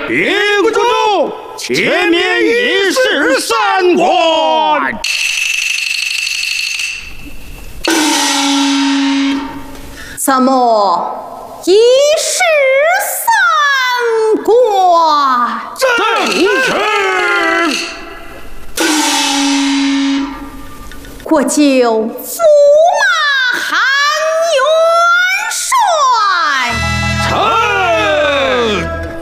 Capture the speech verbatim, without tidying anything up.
别不住，前面已是三关。 怎么已是三关？ 正是。 我就服